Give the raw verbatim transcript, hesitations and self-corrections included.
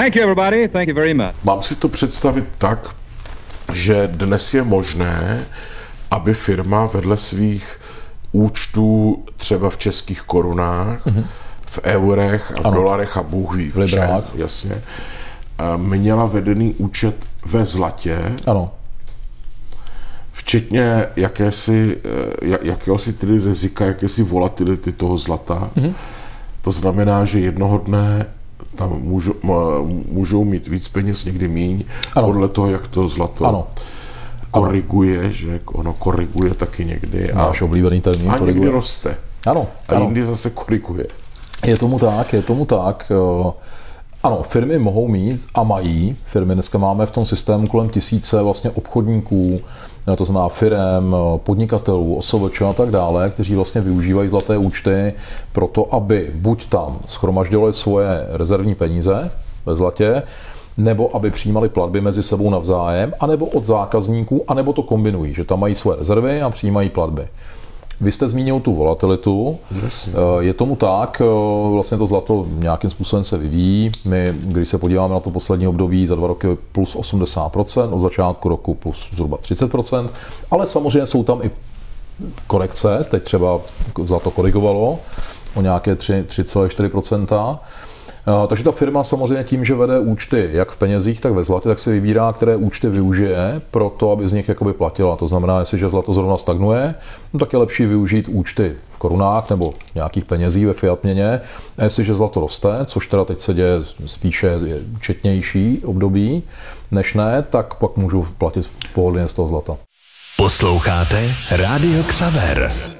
Thank you everybody, thank you very much. Mám si to představit tak, že dnes je možné, aby firma vedle svých účtů třeba v českých korunách, mm-hmm. v eurech a v ano. dolarech a Bůh ví v čem, jasně, měla vedený účet ve zlatě, ano. včetně jakési, jakéhosi tedy rizika, jakési volatility toho zlata. Mm-hmm. To znamená, že jednoho dne tam můžou, můžou mít víc peněz, někdy míň, ano. podle toho, jak to zlato ano. koriguje, ano. že ono koriguje taky někdy. Náš oblíbený termín. A někdy roste. Ano. A ano. jindy zase koriguje. Je tomu tak, je tomu tak. Ano, firmy mohou mít a mají. Firmy dneska máme v tom systému kolem tisíce vlastně obchodníků, to znamená firem, podnikatelů, O S V Č a tak dále, kteří vlastně využívají zlaté účty pro to, aby buď tam shromažďovali svoje rezervní peníze ve zlatě, nebo aby přijímali platby mezi sebou navzájem, anebo od zákazníků, anebo to kombinují, že tam mají svoje rezervy a přijímají platby. Vy jste zmínil tu volatilitu, Jasně. Je tomu tak, vlastně to zlato nějakým způsobem se vyvíjí. My, když se podíváme na to poslední období, za dva roky plus osmdesát procent, od začátku roku plus zhruba třicet procent, ale samozřejmě jsou tam i korekce, teď třeba zlato korigovalo o nějaké tři celá čtyři procenta. Takže ta firma samozřejmě tím, že vede účty jak v penězích, tak ve zlatě, tak si vybírá, které účty využije pro to, aby z nich jakoby platila. To znamená, jestliže zlato zrovna stagnuje, no tak je lepší využít účty v korunách nebo nějakých penězích ve fiat měně. A jestliže zlato roste, což teda teď se děje spíše četnější období než ne, tak pak můžu platit pohodlně z toho zlata. Posloucháte Rádio Xaver.